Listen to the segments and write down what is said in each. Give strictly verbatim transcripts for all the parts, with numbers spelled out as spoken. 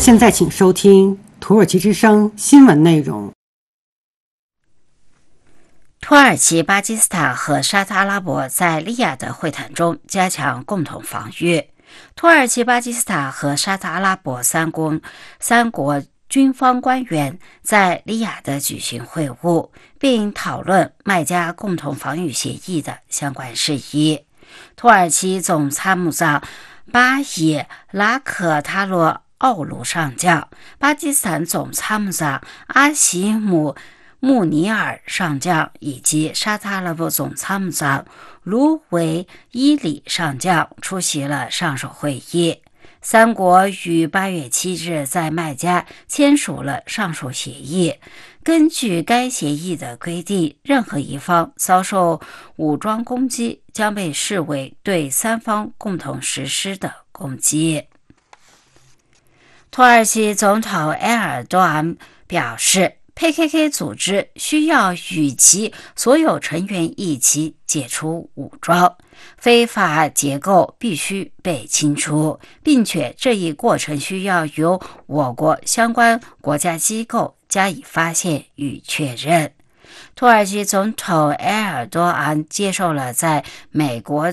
现在请收听土耳其之声新闻内容。 土耳其、巴基斯坦和沙特阿拉伯在利雅得会谈中加强共同防御。土耳其、巴基斯坦和沙特阿拉伯三国三国军方官员在利雅得举行会晤，并讨论麦加共同防御协议的相关事宜。土耳其总参谋长巴以拉克塔罗奥卢上将、巴基斯坦总参谋长阿西姆穆尼尔上将以及沙特阿拉伯总参谋长卢维伊里上将出席了上述会议。三国于八月七日在麦加签署了上述协议。根据该协议的规定，任何一方遭受武装攻击将被视为对三方共同实施的攻击。土耳其总统埃尔多安表示， P K K 组织需要与其所有成员一起解除武装，非法结构必须被清除，并且这一过程需要由我国相关国家机构加以发现与确认。土耳其总统埃尔多安接受了在美国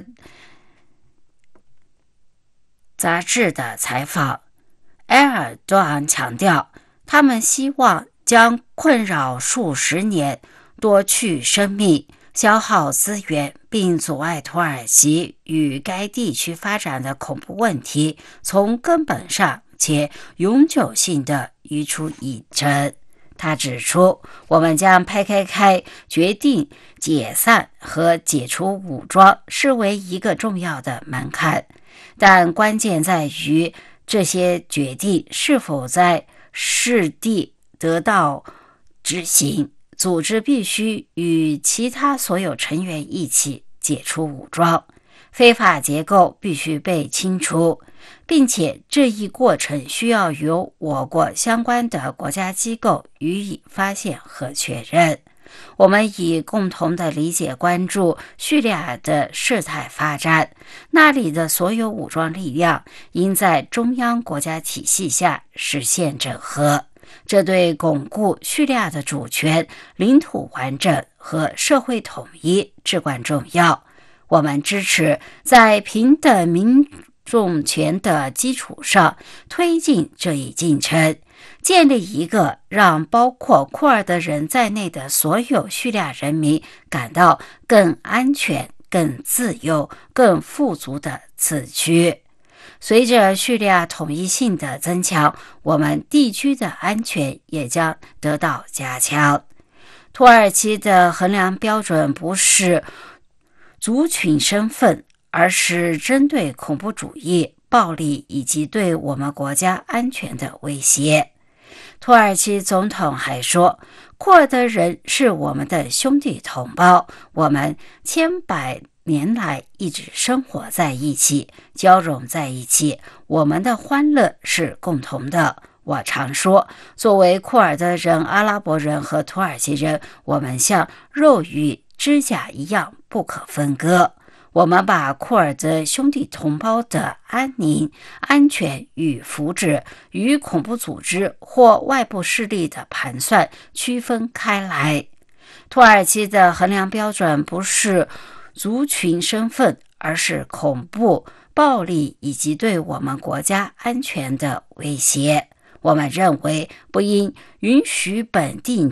杂志的采访。埃尔多安强调，他们希望将困扰数十年、夺去生命、消耗资源并阻碍土耳其与该地区发展的恐怖问题从根本上且永久性的移除议程。他指出，我们将 P K K 决定解散和解除武装视为一个重要的门槛，但关键在于这些决定是否在实地得到执行。组织必须与其他所有成员一起解除武装，非法结构必须被清除，并且这一过程需要由我国相关的国家机构予以发现和确认。我们以共同的理解关注叙利亚的事态发展，那里的所有武装力量应在中央国家体系下实现整合，这对巩固叙利亚的主权、领土完整和社会统一至关重要。我们支持在平等民众权的基础上推进这一进程，建立一个让包括库尔德人在内的所有叙利亚人民感到更安全、更自由、更富足的自区。随着叙利亚统一性的增强，我们地区的安全也将得到加强。土耳其的衡量标准不是族群身份，而是针对恐怖主义、暴力以及对我们国家安全的威胁。土耳其总统还说，库尔德人是我们的兄弟同胞，我们千百年来一直生活在一起，交融在一起，我们的欢乐是共同的。我常说，作为库尔德人、阿拉伯人和土耳其人，我们像肉与指甲一样不可分割。我们把库尔德兄弟同胞的安宁、安全与福祉与恐怖组织或外部势力的盘算区分开来。土耳其的衡量标准不是族群身份，而是恐怖、暴力以及对我们国家安全的威胁。我们认为不应允许本地